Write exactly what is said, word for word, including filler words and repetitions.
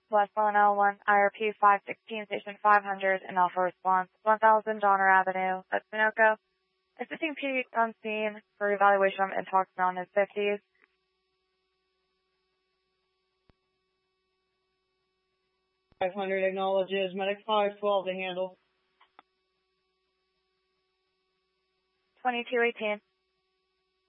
West L one, I R P five sixteen, Station five hundred, and Alpha Response, one thousand Donner Avenue, that's Sunoco. Assisting P on scene for evaluation of intoxicant on his fifties. five hundred acknowledges medic five twelve to handle. twenty-two eighteen.